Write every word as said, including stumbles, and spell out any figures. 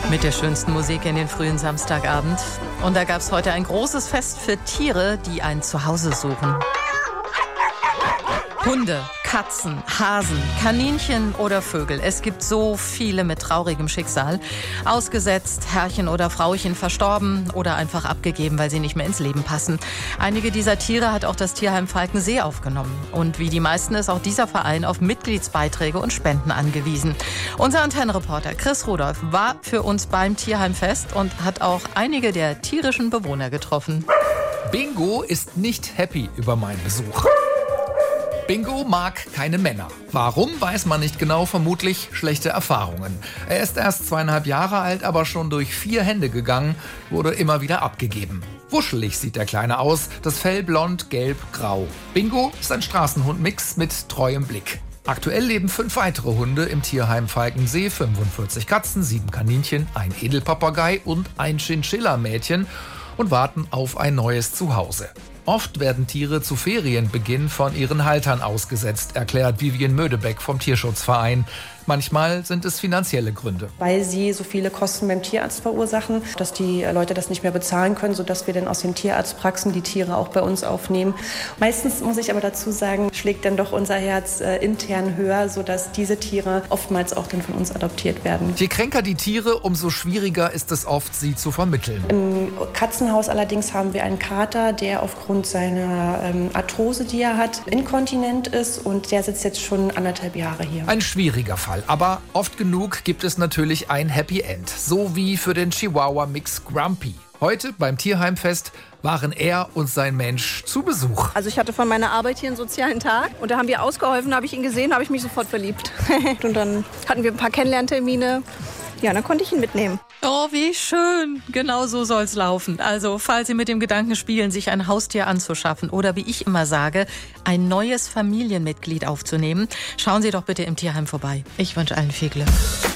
Mit der schönsten Musik in den frühen Samstagabend. Und da gab es heute ein großes Fest für Tiere, die ein Zuhause suchen. Hunde, Katzen, Hasen, Kaninchen oder Vögel. Es gibt so viele mit traurigem Schicksal. Ausgesetzt, Herrchen oder Frauchen verstorben oder einfach abgegeben, weil sie nicht mehr ins Leben passen. Einige dieser Tiere hat auch das Tierheim Falkensee aufgenommen. Und wie die meisten ist auch dieser Verein auf Mitgliedsbeiträge und Spenden angewiesen. Unser Antennenreporter Chris Rudolph war für uns beim Tierheimfest und hat auch einige der tierischen Bewohner getroffen. Bingo ist nicht happy über meinen Besuch. Bingo mag keine Männer. Warum, weiß man nicht genau, vermutlich schlechte Erfahrungen. Er ist erst zweieinhalb Jahre alt, aber schon durch vier Hände gegangen, wurde immer wieder abgegeben. Wuschelig sieht der Kleine aus, das Fell blond, gelb, grau. Bingo ist ein Straßenhund-Mix mit treuem Blick. Aktuell leben fünf weitere Hunde im Tierheim Falkensee, fünfundvierzig Katzen, sieben Kaninchen, ein Edelpapagei und ein Chinchilla-Mädchen und warten auf ein neues Zuhause. Oft werden Tiere zu Ferienbeginn von ihren Haltern ausgesetzt, erklärt Vivian Mödebeck vom Tierschutzverein. Manchmal sind es finanzielle Gründe. Weil sie so viele Kosten beim Tierarzt verursachen, dass die Leute das nicht mehr bezahlen können, sodass wir dann aus den Tierarztpraxen die Tiere auch bei uns aufnehmen. Meistens, muss ich aber dazu sagen, schlägt dann doch unser Herz äh, intern höher, sodass diese Tiere oftmals auch dann von uns adoptiert werden. Je kränker die Tiere, umso schwieriger ist es oft, sie zu vermitteln. Im Katzenhaus allerdings haben wir einen Kater, der aufgrund seiner ähm, Arthrose, die er hat, inkontinent ist und der sitzt jetzt schon anderthalb Jahre hier. Ein schwieriger Fall. Aber oft genug gibt es natürlich ein Happy End. So wie für den Chihuahua-Mix Grumpy. Heute beim Tierheimfest waren er und sein Mensch zu Besuch. Also ich hatte von meiner Arbeit hier einen sozialen Tag und da haben wir ausgeholfen, da habe ich ihn gesehen, habe ich mich sofort verliebt. Und dann hatten wir ein paar Kennenlerntermine. Ja, dann konnte ich ihn mitnehmen. Oh, wie schön. Genau so soll's laufen. Also, falls Sie mit dem Gedanken spielen, sich ein Haustier anzuschaffen oder, wie ich immer sage, ein neues Familienmitglied aufzunehmen, schauen Sie doch bitte im Tierheim vorbei. Ich wünsche allen viel Glück.